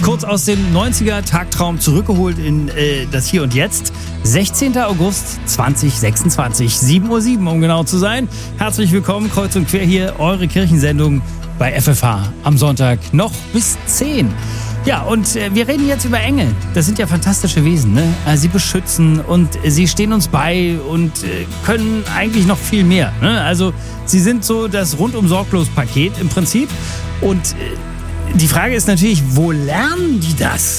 kurz aus dem 90er-Tagtraum zurückgeholt in das Hier und Jetzt. 16. August 2026, 7:07 Uhr, um genau zu sein. Herzlich willkommen, kreuz und quer hier, eure Kirchensendung bei FFH am Sonntag noch bis 10. Ja, und wir reden jetzt über Engel. Das sind ja fantastische Wesen, ne? Also sie beschützen und sie stehen uns bei und können eigentlich noch viel mehr, ne? Also sie sind so das Rundum-Sorglos-Paket im Prinzip. Und die Frage ist natürlich, wo lernen die das?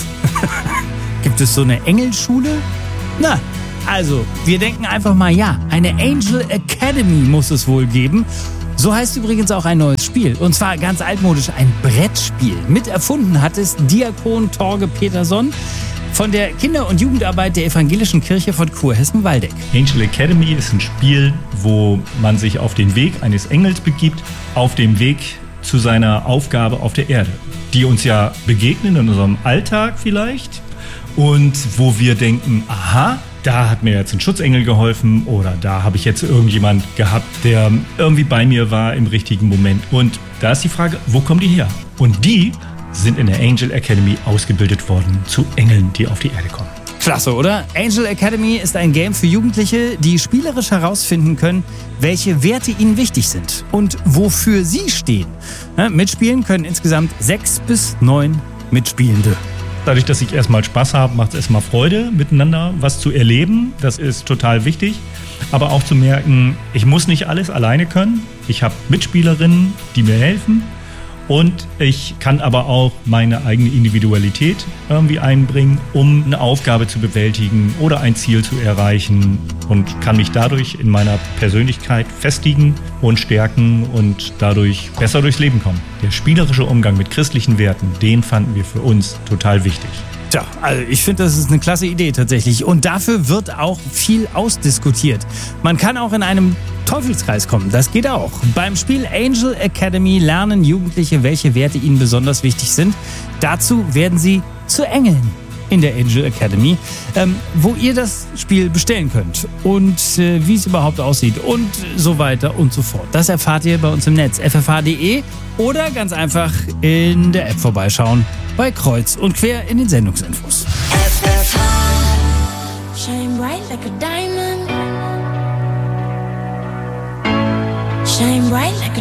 Gibt es so eine Engelschule? Na, also, wir denken einfach mal, ja, eine Angel Academy muss es wohl geben. So heißt übrigens auch ein neues Spiel. Und zwar ganz altmodisch, ein Brettspiel. Mit erfunden hat es Diakon Torge Peterson von der Kinder- und Jugendarbeit der Evangelischen Kirche von Kurhessen-Waldeck. Angel Academy ist ein Spiel, wo man sich auf den Weg eines Engels begibt, auf dem Weg zu seiner Aufgabe auf der Erde, die uns ja begegnen in unserem Alltag vielleicht und wo wir denken, aha, da hat mir jetzt ein Schutzengel geholfen oder da habe ich jetzt irgendjemand gehabt, der irgendwie bei mir war im richtigen Moment. Und da ist die Frage, wo kommen die her? Und die sind in der Angel Academy ausgebildet worden zu Engeln, die auf die Erde kommen. Klasse, oder? Angel Academy ist ein Game für Jugendliche, die spielerisch herausfinden können, welche Werte ihnen wichtig sind und wofür sie stehen. Mitspielen können insgesamt 6 bis 9 Mitspielende. Dadurch, dass ich erstmal Spaß habe, macht es erstmal Freude, miteinander was zu erleben. Das ist total wichtig. Aber auch zu merken, ich muss nicht alles alleine können. Ich habe Mitspielerinnen, die mir helfen. Und ich kann aber auch meine eigene Individualität irgendwie einbringen, um eine Aufgabe zu bewältigen oder ein Ziel zu erreichen und kann mich dadurch in meiner Persönlichkeit festigen und stärken und dadurch besser durchs Leben kommen. Der spielerische Umgang mit christlichen Werten, den fanden wir für uns total wichtig. Tja, also ich finde, das ist eine klasse Idee tatsächlich. Und dafür wird auch viel ausdiskutiert. Man kann auch in einem Teufelskreis kommen, das geht auch. Beim Spiel Angel Academy lernen Jugendliche, welche Werte ihnen besonders wichtig sind. Dazu werden sie zu Engeln in der Angel Academy, wo ihr das Spiel bestellen könnt und wie es überhaupt aussieht und so weiter und so fort. Das erfahrt ihr bei uns im Netz, ffh.de oder ganz einfach in der App vorbeischauen bei Kreuz und Quer in den Sendungsinfos. FFH, shine bright like a diamond. Shine bright like a